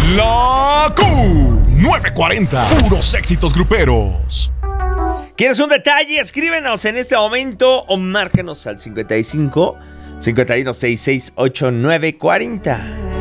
La Q940. Puros éxitos gruperos. ¿Quieres un detalle? Escríbenos en este momento o márcanos al 55 51 66 8940.